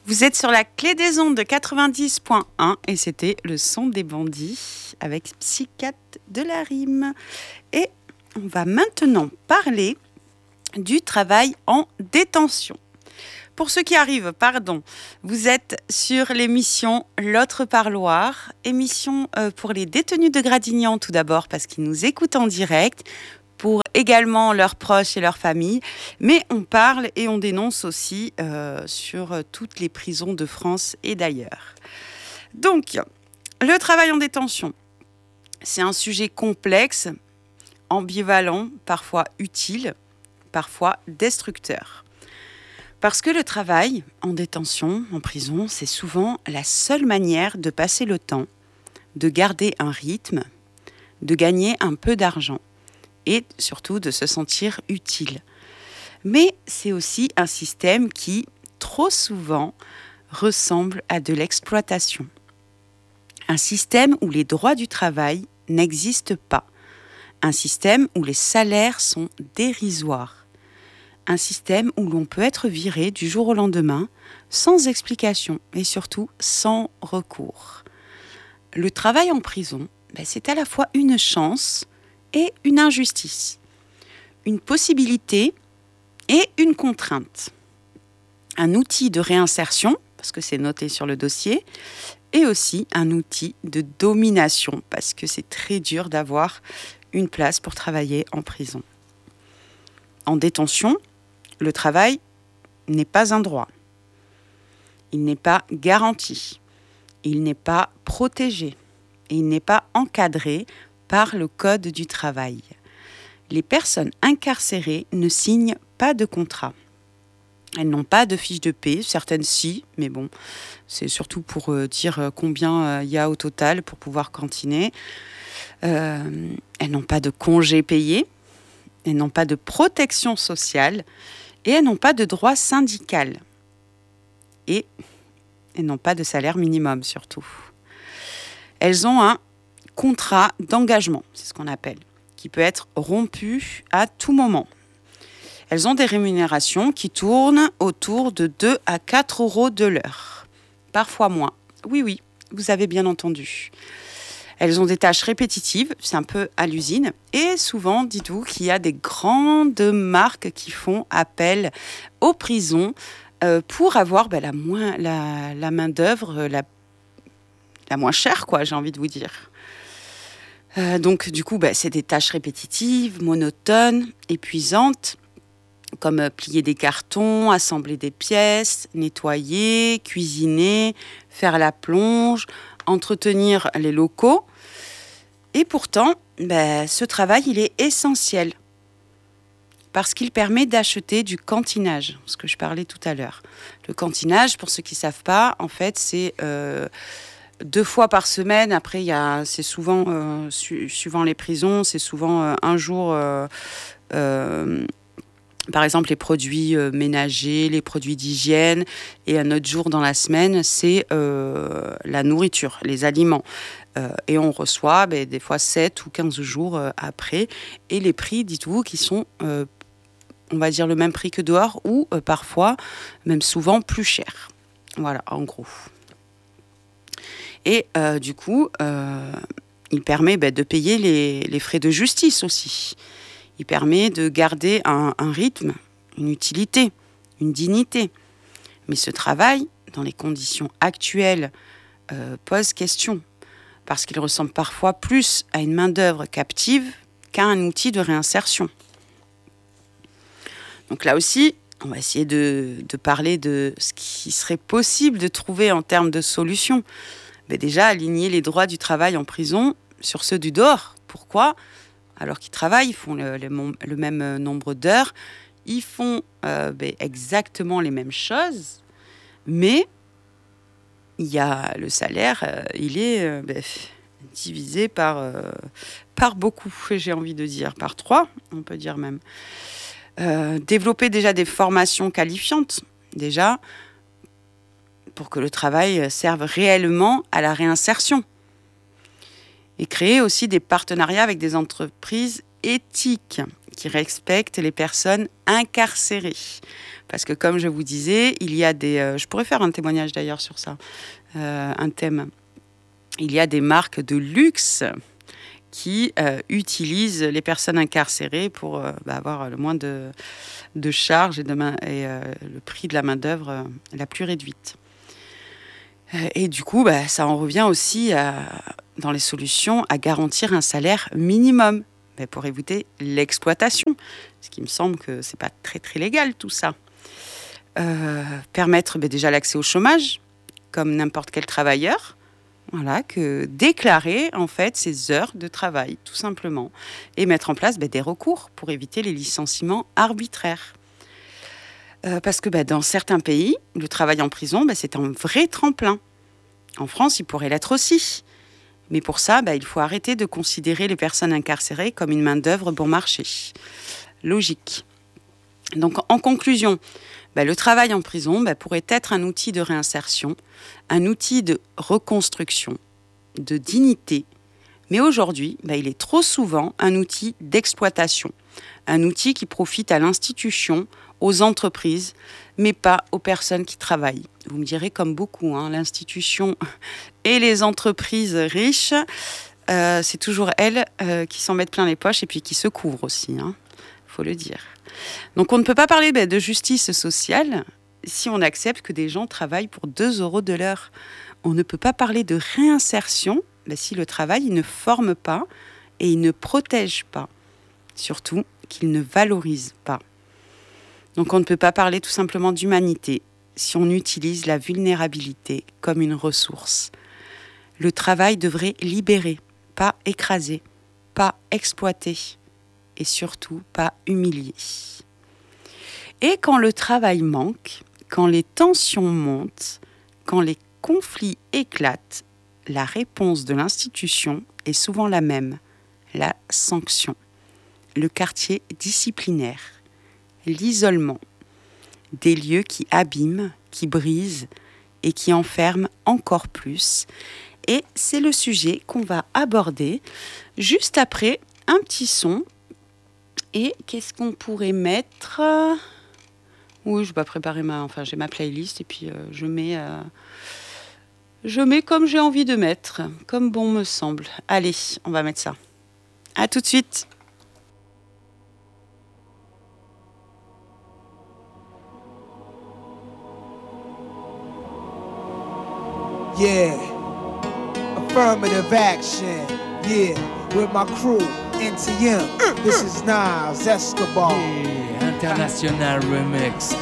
Vous êtes sur la clé des ondes de 90.1 et c'était le son des bandits avec Psychiatre de la rime. Et on va maintenant parler du travail en détention. Pour ceux qui arrivent, vous êtes sur l'émission L'autre parloir, émission pour les détenus de Gradignan tout d'abord parce qu'ils nous écoutent en direct, pour également leurs proches et leurs familles, mais on parle et on dénonce aussi sur toutes les prisons de France et d'ailleurs. Donc, le travail en détention, c'est un sujet complexe, ambivalent, parfois utile, parfois destructeur. Parce que le travail en détention, en prison, c'est souvent la seule manière de passer le temps, de garder un rythme, de gagner un peu d'argent et surtout de se sentir utile. Mais c'est aussi un système qui, trop souvent, ressemble à de l'exploitation. Un système où les droits du travail n'existent pas. Un système où les salaires sont dérisoires. Un système où l'on peut être viré du jour au lendemain, sans explication et surtout sans recours. Le travail en prison, c'est à la fois une chance et une injustice, une possibilité et une contrainte. Un outil de réinsertion, parce que c'est noté sur le dossier, et aussi un outil de domination, parce que c'est très dur d'avoir une place pour travailler en prison. En détention, le travail n'est pas un droit. Il n'est pas garanti. Il n'est pas protégé. Et il n'est pas encadré par le Code du travail. Les personnes incarcérées ne signent pas de contrat. Elles n'ont pas de fiche de paie, certaines si, mais bon, c'est surtout pour dire combien il y a au total pour pouvoir cantiner. Elles n'ont pas de congés payés, elles n'ont pas de protection sociale et elles n'ont pas de droit syndical. Et elles n'ont pas de salaire minimum surtout. Elles ont un contrat d'engagement, c'est ce qu'on appelle, qui peut être rompu à tout moment. Elles ont des rémunérations qui tournent autour de 2 à 4 euros de l'heure, parfois moins. Oui, vous avez bien entendu. Elles ont des tâches répétitives, c'est un peu à l'usine, et souvent, dites-vous qu'il y a des grandes marques qui font appel aux prisons pour avoir la main-d'œuvre la moins chère, j'ai envie de vous dire. Donc, du coup, c'est des tâches répétitives, monotones, épuisantes, comme plier des cartons, assembler des pièces, nettoyer, cuisiner, faire la plonge, entretenir les locaux. Et pourtant, ce travail, il est essentiel parce qu'il permet d'acheter du cantinage, ce que je parlais tout à l'heure. Le cantinage, pour ceux qui ne savent pas, en fait, c'est 2 fois par semaine. Après, c'est souvent, suivant les prisons, c'est souvent un jour, par exemple, les produits ménagers, les produits d'hygiène, et un autre jour dans la semaine, c'est la nourriture, les aliments. Et on reçoit des fois 7 ou 15 jours après. Et les prix, dites-vous, qui sont, on va dire, le même prix que dehors, ou parfois, même souvent, plus cher. Voilà, en gros. Et du coup, il permet de payer les frais de justice aussi. Il permet de garder un rythme, une utilité, une dignité. Mais ce travail, dans les conditions actuelles, pose question. Parce qu'il ressemble parfois plus à une main-d'œuvre captive qu'à un outil de réinsertion. Donc là aussi, on va essayer de parler de ce qui serait possible de trouver en termes de solutions. Déjà, aligner les droits du travail en prison sur ceux du dehors. Pourquoi ? Alors qu'ils travaillent, ils font le même nombre d'heures, ils font exactement les mêmes choses, mais il y a le salaire, il est divisé par beaucoup, j'ai envie de dire, par 3, on peut dire même. Développer déjà des formations qualifiantes, déjà, pour que le travail serve réellement à la réinsertion. Et créer aussi des partenariats avec des entreprises éthiques qui respectent les personnes incarcérées. Parce que comme je vous disais, il y a des... je pourrais faire un témoignage d'ailleurs sur ça, un thème. Il y a des marques de luxe qui utilisent les personnes incarcérées pour avoir le moins de charges et le prix de la main-d'œuvre la plus réduite. Et du coup, ça en revient aussi, dans les solutions, à garantir un salaire minimum pour éviter l'exploitation. Ce qui me semble que ce n'est pas très, très légal tout ça. Permettre déjà l'accès au chômage, comme n'importe quel travailleur. Voilà, que déclarer en fait ses heures de travail, tout simplement, et mettre en place des recours pour éviter les licenciements arbitraires. Parce que dans certains pays, le travail en prison, c'est un vrai tremplin. En France, il pourrait l'être aussi. Mais pour ça, il faut arrêter de considérer les personnes incarcérées comme une main-d'œuvre bon marché. Logique. Donc, en conclusion, le travail en prison pourrait être un outil de réinsertion, un outil de reconstruction, de dignité. Mais aujourd'hui, il est trop souvent un outil d'exploitation, un outil qui profite à l'institution, aux entreprises, mais pas aux personnes qui travaillent. Vous me direz comme beaucoup, l'institution et les entreprises riches, c'est toujours elles qui s'en mettent plein les poches et puis qui se couvrent aussi, faut le dire. Donc on ne peut pas parler de justice sociale si on accepte que des gens travaillent pour 2 € de l'heure. On ne peut pas parler de réinsertion si le travail il ne forme pas et il ne protège pas. Surtout qu'il ne valorise pas. Donc on ne peut pas parler tout simplement d'humanité si on utilise la vulnérabilité comme une ressource. Le travail devrait libérer, pas écraser, pas exploiter et surtout pas humilier. Et quand le travail manque, quand les tensions montent, quand les conflits éclatent, la réponse de l'institution est souvent la même, la sanction, le quartier disciplinaire, l'isolement, des lieux qui abîment, qui brisent et qui enferment encore plus. Et c'est le sujet qu'on va aborder juste après un petit son. Et qu'est-ce qu'on pourrait mettre ? Oui, je vais préparer j'ai ma playlist et puis je mets comme j'ai envie de mettre, comme bon me semble. Allez, on va mettre ça. À tout de suite. Yeah, affirmative action. Yeah, with my crew, NTM. This is Nas Escobar. Yeah, International Remix.